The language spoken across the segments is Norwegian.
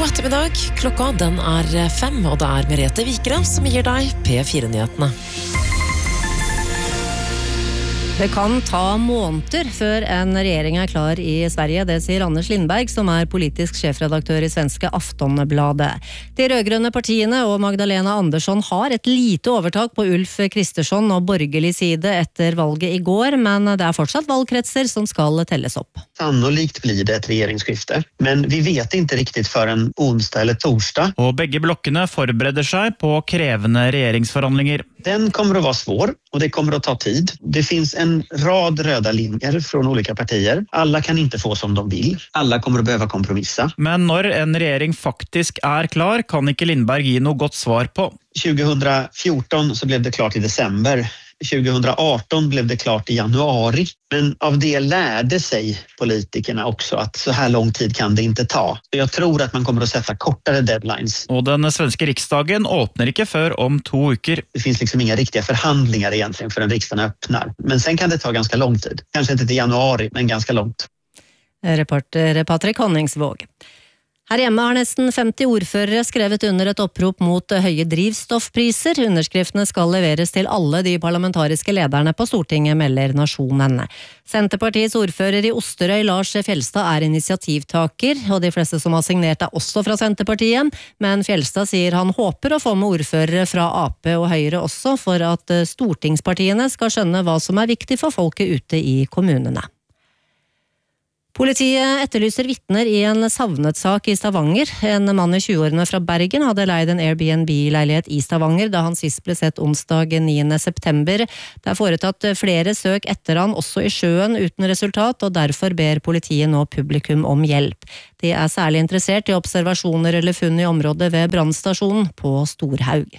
ettermiddag. Klokka den 5, og det Merete Vikre som gir deg P4-nyhetene. Det kan ta måneder før en regjering klar i Sverige, det sier Anders Lindberg, som politisk sjefredaktør i svenske Aftonbladet. De rødgrønne partiene og Magdalena Andersson har et lite overtak på Ulf Kristersson og borgerlig side etter valget i går, men det fortsatt valgkretser som skal telles opp. Sannolikt blir det et regjeringsskifte, men vi vet ikke riktig før en onsdag eller torsdag. Og begge blokkene forbereder seg på krevende regjeringsforhandlinger. Den kommer å være svår, og det kommer å ta tid. Det finns en rad røde linjer fra olika partier. Alla kan ikke få som de vil. Alla kommer å behøve kompromissa. Men når en regjering faktisk klar, kan ikke Lindberg gi noe godt svar på. 2014 så ble det klart i desember. 2018 blev det klart i januari, men av det lärde sig politikerna också att så här lång tid kan det inte ta. Jag tror att man kommer att sätta kortare deadlines. Og den svenske riksdagen åpner ikke før om 2 uker. Det finns liksom inga riktiga förhandlingar egentligen förrän riksdagen öppnar. Men sen kan det ta ganska lång tid. Kanske inte till januari, men ganska långt. Reporter Patrik Honningsvåg. Her hjemme har nesten 50 ordførere skrevet under et opprop mot høye drivstoffpriser. Underskriftene skal leveres til alle de parlamentariske lederne på Stortinget, melder Nasjonen. Senterpartiets ordfører i Osterøy, Lars Fjellstad, initiativtaker, og de fleste som har signert også fra Senterpartiet. Men Fjellstad sier han håper å få med ordførere fra AP og Høyre også, for at stortingspartiene skal skjønne hva som viktig for folket ute i kommunene. Politiet etterlyser vitner i en savnet sak i Stavanger. En mann i 20-årene fra Bergen hadde leid en Airbnb-leilighet i Stavanger da han sist ble sett onsdag 9. september. Det foretatt flere søk etter han, også i sjøen, uten resultat, og derfor ber politiet nå publikum om hjelp. De særlig interessert i observasjoner eller funn i området ved brannstasjonen på Storhaug.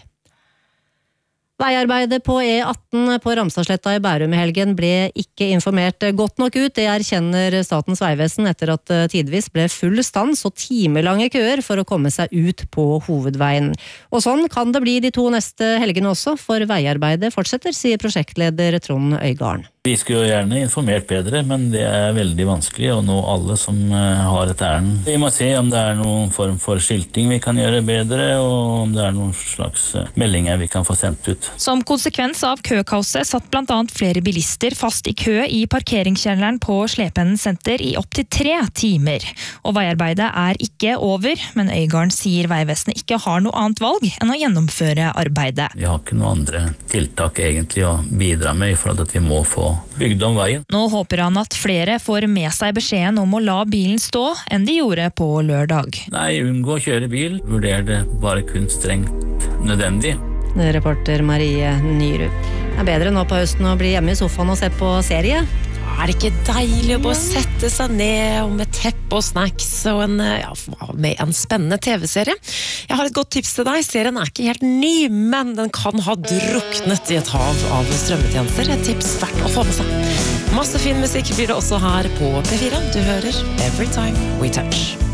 Veiarbeidet på E18 på Ramstadsletta i Bærum i helgen ble ikke informert godt nok ut. Det erkjenner Statens vegvesen etter at tidvis ble full stans og timelange køer for å komme seg ut på hovedveien. Og sånn kan det bli de 2 neste helgene også, for veiarbeidet fortsetter, sier prosjektleder Trond Øygarden. Vi skulle jo gjerne informert bedre, men det veldig vanskelig å nå alle som har et ærend. Vi må se om det noen form for skilting vi kan gjøre bedre, og om det noen slags meldinger vi kan få sendt ut. Som konsekvens av køkaoset satt blant annet flere bilister fast i kø i parkeringskjelleren på Slepennen senter i opp til 3 timer. Og veiarbeidet ikke over, men Øygarden sier Vegvesenet ikke har noe annet valg enn å gjennomføre arbeidet. Vi har ikke noen andre tiltak egentlig å bidra med i forhold til at vi må få bygd om veien. Nå håper han at flere får med seg beskjeden om å la bilen stå enn de gjorde på lørdag. Nei, unngå å kjøre bil. Vurder det bare kun strengt nødvendig. Reporter Marie Nyrud. Det bedre nå på høsten å bli hjemme i sofaen og se på serie. Det ikke deilig å bare sette seg ned og med teppe og snacks og med en spennende TV-serie? Jeg har et godt tips til deg. Serien ikke helt ny, men den kan ha druknet i et hav av strømmetjenester. Et tips verdt å få med seg. Masse fin musikk blir det også her på P4. Du hører Every Time We Touch.